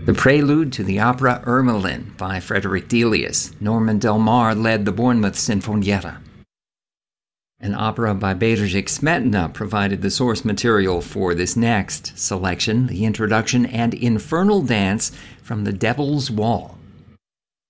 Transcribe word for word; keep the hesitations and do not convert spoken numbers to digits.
The prelude to the opera Ermelin by Frederick Delius. Norman Del Mar led the Bournemouth Sinfonietta. An opera by Bedřich Smetana provided the source material for this next selection, the introduction and infernal dance from The Devil's Wall